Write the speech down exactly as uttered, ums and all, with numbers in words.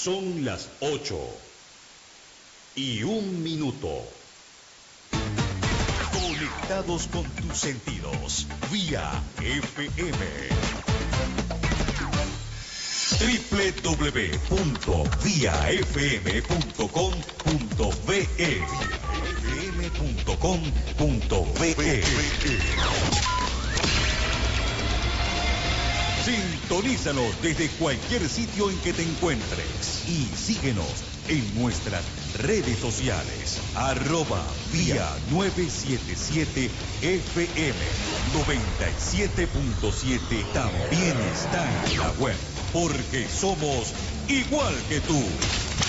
Son las ocho y un minuto. Conectados con tus sentidos, vía F M. doble u doble u doble u punto vía f m punto com punto b e f m punto com punto b e. Sintonízanos desde cualquier sitio en que te encuentres y síguenos en nuestras redes sociales, arroba vía novecientos setenta y siete F M noventa y siete punto siete. También está en la web, porque somos igual que tú.